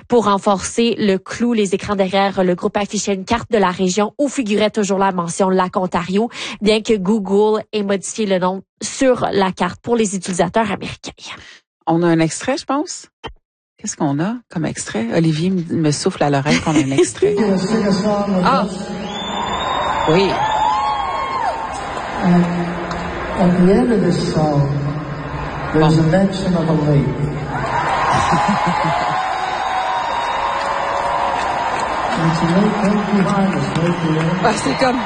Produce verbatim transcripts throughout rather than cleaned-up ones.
Pour renforcer le clou, les écrans derrière le groupe affichaient une carte de la région où figurait toujours la mention Lac Ontario, bien que Google ait modifié le nom sur la carte pour les utilisateurs américains. On a un extrait, je pense. Qu'est-ce qu'on a comme extrait? Olivier me souffle à l'oreille qu'on a un extrait. Ah! Oui. And at the end of this song, there's a mention of a lake. And it's a lake right behind us, right there. Ah, c'est comme...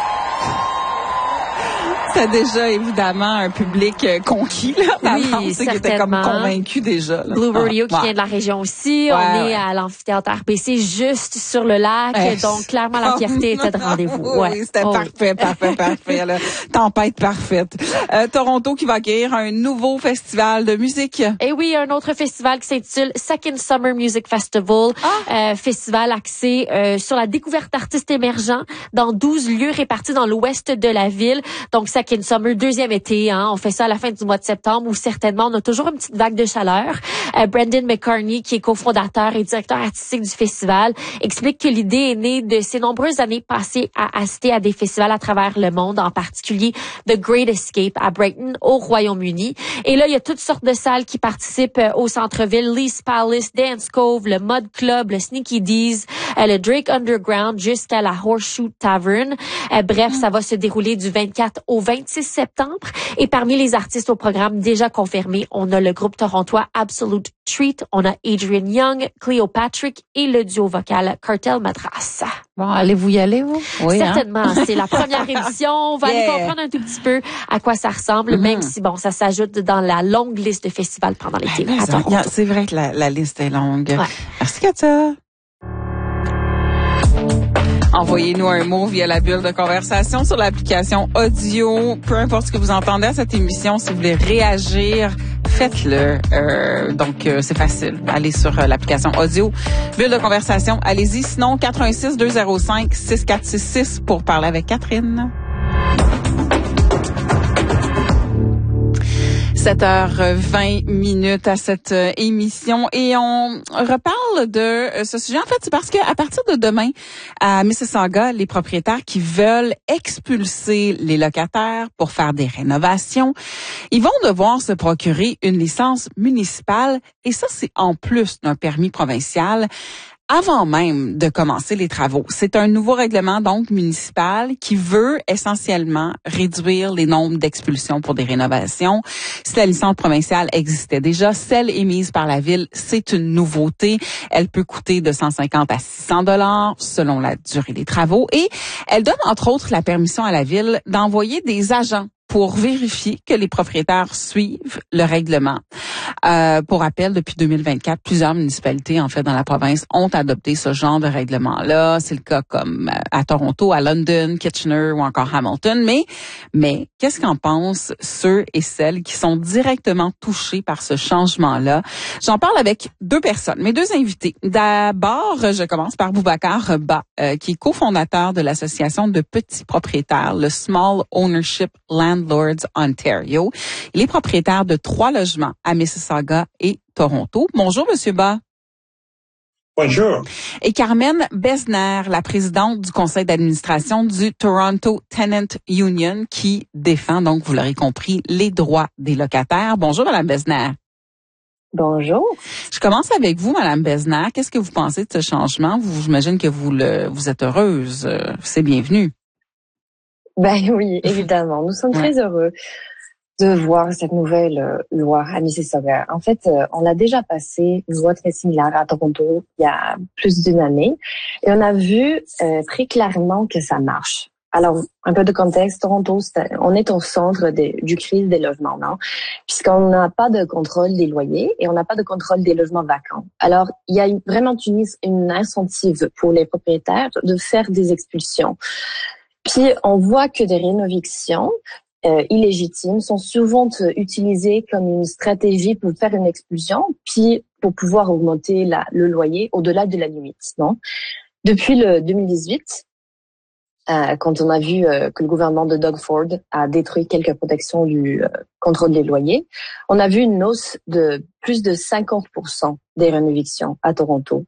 C'est déjà évidemment un public euh, conquis là. Oui, qui était comme convaincu déjà. Là. Blue Rodeo ah, qui ouais. vient de la région aussi. Ouais, on ouais. est à l'amphithéâtre R B C juste sur le lac, euh, donc clairement la fierté était de rendez-vous. Oui, ouais. oui c'était oh. parfait, parfait, parfait. Là. Tempête parfaite. Euh, Toronto qui va accueillir un nouveau festival de musique. Et oui, un autre festival qui s'intitule Second Summer Music Festival, ah. euh, festival axé euh, sur la découverte d'artistes émergents dans douze lieux répartis dans l'ouest de la ville. Donc Second Summer, deuxième été, hein. On fait ça à la fin du mois de septembre où certainement on a toujours une petite vague de chaleur. Euh, Brendan McCartney, qui est cofondateur et directeur artistique du festival, explique que l'idée est née de ses nombreuses années passées à assister à des festivals à travers le monde, en particulier The Great Escape à Brighton, au Royaume-Uni. Et là, il y a toutes sortes de salles qui participent au centre-ville, Lee's Palace, Dance Cove, le Mud Club, le Sneaky Dee's, euh, le Drake Underground, jusqu'à la Horseshoe Tavern. Euh, bref, ça va se dérouler du vingt-quatre au vingt-six septembre. Et parmi les artistes au programme déjà confirmés, on a le groupe torontois Absolute Treat, on a Adrian Young, Cleopatrick et le duo vocal Cartel Madras. Bon, allez-vous y aller, vous? Oui, certainement. Hein? C'est la première édition. On va yeah. aller comprendre un tout petit peu à quoi ça ressemble, mm-hmm. même si, bon, ça s'ajoute dans la longue liste de festivals pendant l'été. Ah, c'est vrai que la, la liste est longue. Ouais. Merci, Katia. Envoyez-nous un mot via la bulle de conversation sur l'application audio. Peu importe ce que vous entendez à cette émission, si vous voulez réagir, faites-le. Euh, donc, euh, c'est facile. Allez sur euh, l'application audio. Bulle de conversation, allez-y. Sinon, quatre un six, deux zéro cinq, six quatre six six pour parler avec Catherine. sept heures vingt minutes à cette euh, émission et on reparle de euh, ce sujet. En fait, c'est parce que à partir de demain, à Mississauga, les propriétaires qui veulent expulser les locataires pour faire des rénovations, ils vont devoir se procurer une licence municipale et ça, c'est en plus d'un permis provincial. Avant même de commencer les travaux. C'est un nouveau règlement donc municipal qui veut essentiellement réduire les nombres d'expulsions pour des rénovations. Si la licence provinciale existait déjà, celle émise par la ville, c'est une nouveauté. Elle peut coûter de cent cinquante à six cents dollars selon la durée des travaux et elle donne entre autres la permission à la ville d'envoyer des agents pour vérifier que les propriétaires suivent le règlement. Euh, pour rappel, depuis deux mille vingt-quatre, plusieurs municipalités, en fait, dans la province, ont adopté ce genre de règlement-là. C'est le cas comme à Toronto, à London, Kitchener ou encore Hamilton. Mais, mais qu'est-ce qu'en pensent ceux et celles qui sont directement touchés par ce changement-là? J'en parle avec deux personnes, mes deux invités. D'abord, je commence par Boubacar Ba, euh, qui est cofondateur de l'association de petits propriétaires, le Small Ownership Landlords Ontario. Il est propriétaire de trois logements à Mississauga et Toronto. Bonjour, Monsieur Ba. Bonjour. Et Carmen Besner, la présidente du conseil d'administration du Toronto Tenant Union, qui défend, donc, vous l'aurez compris, les droits des locataires. Bonjour, Madame Besner. Bonjour. Je commence avec vous, Madame Besner. Qu'est-ce que vous pensez de ce changement? Vous, j'imagine que vous le, vous êtes heureuse. C'est bienvenu. Ben oui, évidemment. Nous sommes ouais. très heureux de voir cette nouvelle euh, loi à Mississauga. En fait, euh, on a déjà passé une loi très similaire à Toronto il y a plus d'une année et on a vu euh, très clairement que ça marche. Alors, un peu de contexte, Toronto, c'est, on est au centre des, du crise des logements, non? Puisqu'on n'a pas de contrôle des loyers et on n'a pas de contrôle des logements vacants. Alors, il y a une, vraiment une, une incentive pour les propriétaires de faire des expulsions. Puis, on voit que des rénovations euh, illégitimes sont souvent utilisées comme une stratégie pour faire une expulsion, puis pour pouvoir augmenter la, le loyer au-delà de la limite, non? Depuis le deux mille dix-huit, euh, quand on a vu euh, que le gouvernement de Doug Ford a détruit quelques protections du euh, contrôle des loyers, on a vu une hausse de plus de cinquante pour cent des rénovations à Toronto.